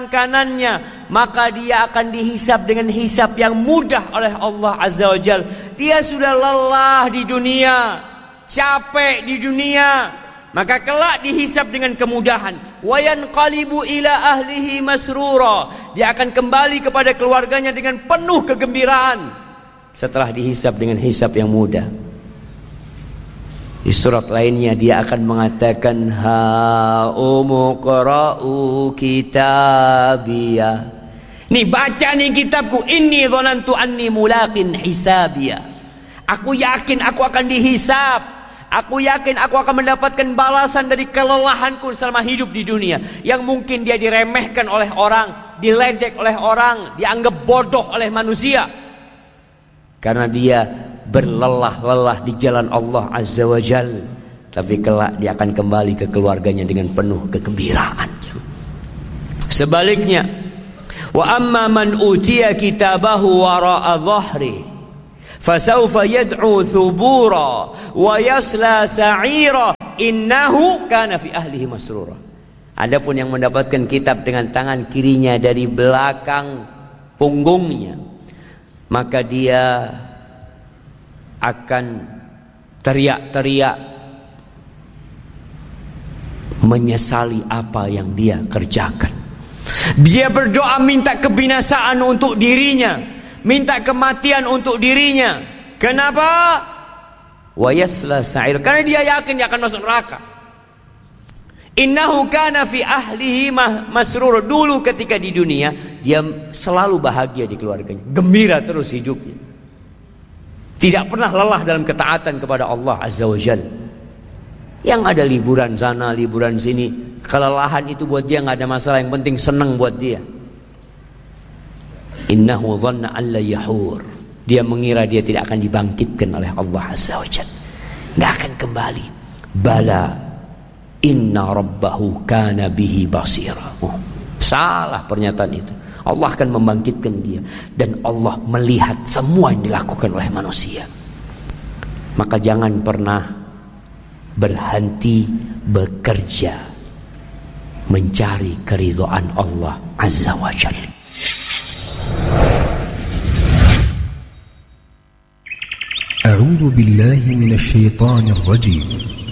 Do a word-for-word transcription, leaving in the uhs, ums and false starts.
kanannya, maka dia akan dihisab dengan hisab yang mudah oleh Allah Azza wa Jal. Dia sudah lelah di dunia, capek di dunia, maka kelak dihisab dengan kemudahan. Wa yanqalibu ila ahlihi masrura, dia akan kembali kepada keluarganya dengan penuh kegembiraan setelah dihisab dengan hisab yang mudah. Di surat lainnya dia akan mengatakan, ha umuqra'u kitabiyah. Nih baca nih kitabku, inni dhanantu anni mulaqin hisabiyah. Aku yakin aku akan dihisab. Aku yakin aku akan mendapatkan balasan dari kelelahanku selama hidup di dunia. Yang mungkin dia diremehkan oleh orang, diledek oleh orang, dianggap bodoh oleh manusia. Karena dia berlelah-lelah di jalan Allah Azza wa Jal. Tapi kelak dia akan kembali ke keluarganya dengan penuh kegembiraan. Sebaliknya, wa amma man utiya kitabahu wara'a dhahri fasawfa yad'u thubura wa yasla sa'ira innahu kana fi ahlihi masrura. Adapun yang mendapatkan kitab dengan tangan kirinya dari belakang punggungnya, maka dia akan teriak-teriak menyesali apa yang dia kerjakan. Dia berdoa minta kebinasaan untuk dirinya, minta kematian untuk dirinya. Kenapa? Wa yasla sa'ir, karena dia yakin dia akan masuk neraka. Innahu kana fi ahlihi masrur. Dulu ketika di dunia dia selalu bahagia di keluarganya, gembira terus hidupnya, tidak pernah lelah dalam ketaatan kepada Allah Azza wa Jalla. Yang ada liburan sana, liburan sini, kelelahan itu buat dia nggak ada masalah. Yang penting senang buat dia. Innahu dhanna an la yahur. Dia mengira dia tidak akan dibangkitkan oleh Allah Azza wa Jalla, nggak akan kembali. Bala inna rabbahu kana bihi basira. Oh, salah pernyataan itu. Allah akan membangkitkan dia, dan Allah melihat semua yang dilakukan oleh manusia. Maka jangan pernah berhenti bekerja mencari keridhaan Allah Azza wa Jalla. A'udzu billahi minasy syaithanir rajim.